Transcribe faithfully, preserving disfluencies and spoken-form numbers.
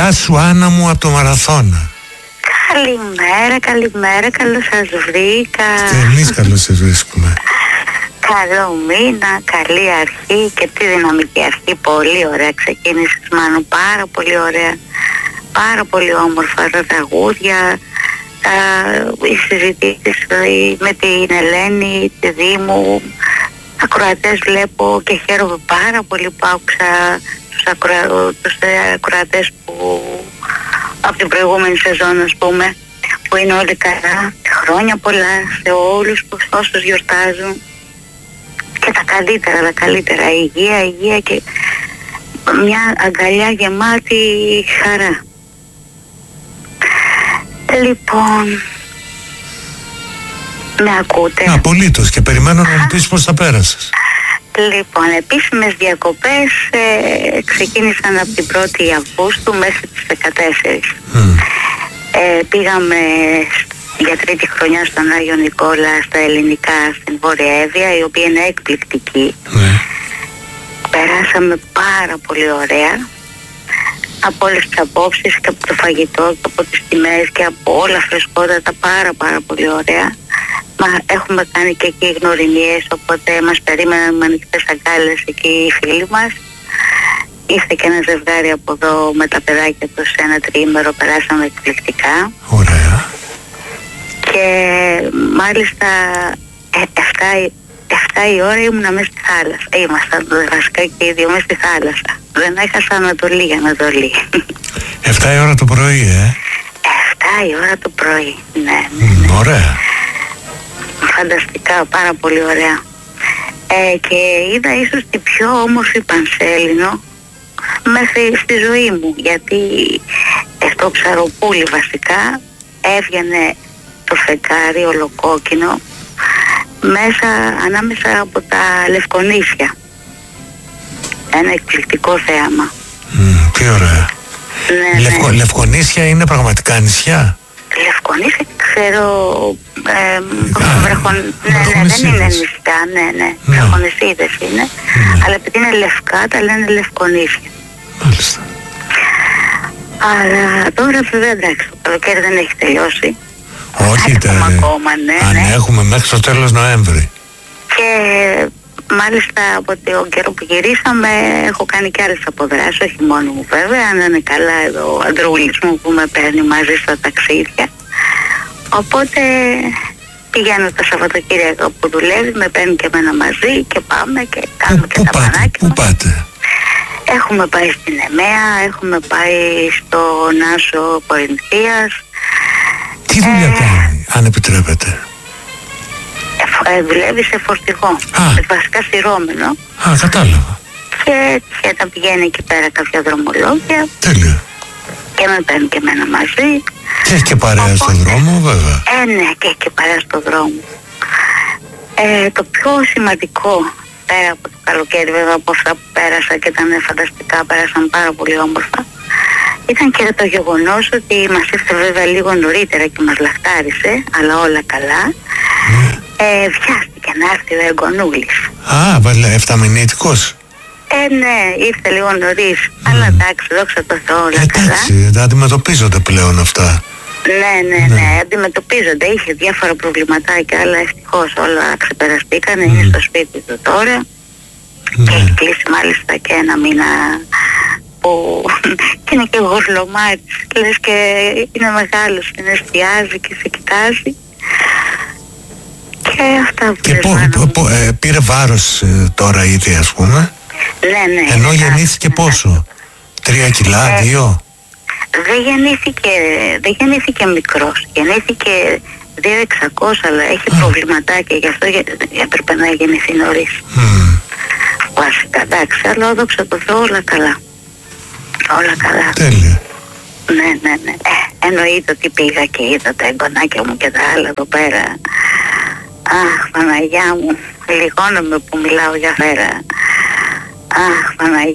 Γεια σου Άννα μου από το Μαραθώνα. Καλημέρα, καλημέρα, καλώς σας βρήκα. Και εμείς καλώς σε βρίσκουμε. Καλό μήνα, καλή αρχή και τι δυναμική αρχή. Πολύ ωραία ξεκίνησες Μάνο, πάρα πολύ ωραία. Πάρα πολύ όμορφα τα τραγούδια, τα, οι συζητήσεις με την Ελένη, τη Δήμου. Ακροατές βλέπω και χαίρομαι πάρα πολύ που άκουσα τους, ακροα... τους ακροατές που από την προηγούμενη σεζόν, ας πούμε, που είναι όλοι καλά. Χρόνια πολλά σε όλους που όσους γιορτάζουν και τα καλύτερα, τα καλύτερα, υγεία, υγεία και μια αγκαλιά γεμάτη χαρά. Λοιπόν, με ακούτε? Απολύτως, και περιμένω να μου πεις πώς θα πέρασες. Λοιπόν, επίσημες διακοπές ε, ξεκίνησαν από την πρώτη Αυγούστου μέχρι τις δεκατέσσερις. Mm. Ε, πήγαμε για τρίτη χρονιά στον Άγιο Νικόλα στα ελληνικά στην Βόρεια Εύβοια, η οποία είναι εκπληκτική. Mm. Περάσαμε πάρα πολύ ωραία από όλες τις απόψεις και από το φαγητό και από τις τιμές και από όλα φρεσκότατα, πάρα πάρα πολύ ωραία. Μα έχουμε κάνει και εκεί γνωριμίες, οπότε μας περίμεναν με ανοιχτές αγκάλες εκεί οι φίλοι μας. Ήρθε και ένα ζευγάρι από εδώ με τα παιδάκια τους σε ένα τριήμερο, περάσαμε εκπληκτικά. Ωραία. Και μάλιστα εφτά η ώρα ήμουνα μέσα στη θάλασσα. Ήμασταν βασικά και οι δύο μέσα στη θάλασσα. Δεν έχασα Ανατολή για Ανατολή. εφτά η ώρα το πρωί, ε? εφτά η ώρα το πρωί, ναι, ναι, ναι. Mm, ωραία. Φανταστικά, πάρα πολύ ωραία. Ε, και είδα ίσως την πιο όμορφη Πανσέλινο μέχρι στη ζωή μου, γιατί στο Ψαροπούλι βασικά έβγαινε το φεγγάρι ολοκόκκινο μέσα ανάμεσα από τα λευκονίσια. Ένα εκπληκτικό θέαμα. Mm, τι ωραία. Ναι, Λευκο, ναι. Λευκονίσια είναι πραγματικά νησιά? Λευκονίσια ξέρω, ε, βραχον... ναι, ναι, δεν είναι νησιά, ναι, ναι, ναι. Βραχονισίδες είναι, ναι. Αλλά επειδή είναι λευκά τα λένε Λευκονίσια. Μάλιστα. Αλλά τώρα βέβαια εντάξει, το καλοκαίρι δεν έχει τελειώσει. Όχι, τε... ακόμα, ναι, αν ναι. έχουμε μέχρι το τέλος Νοέμβρη. Και μάλιστα από τον καιρό που γυρίσαμε έχω κάνει και άλλες αποδράσεις, όχι μόνο μου βέβαια, αν είναι καλά εδώ ο αντρούλης μου που με παίρνει μαζί στα ταξίδια. Οπότε πηγαίνω τα Σαββατοκύριακα που δουλεύει, με παίρνει και εμένα μαζί και πάμε και κάνουμε πού, και πού τα πάτε, πανάκια πού μας. πάτε? Έχουμε πάει στην Εμέα, έχουμε πάει στο Νάσο Κορινθίας. Τι δουλειά ε, κάνει, αν επιτρέπετε? Ε, δουλεύει σε φορτηγό, βασικά στηρώμενο. Α, κατάλαβα. Και έτσι όταν πηγαίνει εκεί πέρα κάποια δρομολόγια. Τέλεια. Και με παίρνει και εμένα μαζί. Και έχει και παρέα στον δρόμο, βέβαια. Ε, ναι, και έχει και παρέα στον δρόμο. Ε, το πιο σημαντικό, πέρα από το καλοκαίρι βέβαια, από αυτά που πέρασα και ήταν φανταστικά, πέρασαν πάρα πολύ όμορφα, ήταν και το γεγονός ότι μας ήρθε βέβαια λίγο νωρίτερα και μας λαχτάρισε, αλλά όλα καλά. Mm. Ε, βιάστηκε να έρθει ο εγγονούλης. Α, βάλε, εφταμηνίτικος. Ε, ναι, ήρθε λίγο νωρίς, mm. αλλά εντάξει, δόξα τω Θεώ, όλα εντάξει, καλά. Εντάξει, αντιμετωπίζονται πλέον αυτά. Ναι, ναι, ναι, ναι, αντιμετωπίζονται. Είχε διάφορα προβληματάκια, αλλά ευτυχώς όλα ξεπεραστήκαν. Mm. Είναι στο σπίτι του τώρα. Mm. Και έχει κλείσει μάλιστα και ένα μήνα που και είναι και γορλωμάτης. Λες και είναι μεγάλος, είναι εστιάζει και σε κοιτάζει. Και αυτά που και πο, πο, πο, ε, πήρε βάρος ε, τώρα ήδη, ας πούμε. Ναι, ναι. Ενώ γεννήθηκε ναι, πόσο? Ναι. Τρία κιλά, ε, δύο? Δεν γεννήθηκε, δεν γεννήθηκε μικρός. Γεννήθηκε δύο χιλιάδες εξακόσια, αλλά έχει mm. προβληματάκια. Γι' αυτό έπρεπε να γεννηθεί νωρίς. Mm. Βασικά, εντάξει, αλλά δόξα τω Θεώ, όλα καλά. Όλα καλά. Τέλεια. Ναι, ναι, ναι. Ε, εννοείται ότι πήγα και είδα τα εγγονάκια μου και τα άλλα εδώ πέρα. Αχ, Παναγιά μου, λιγώνομαι που μιλάω για φέρα. Αχ, Παναγιά.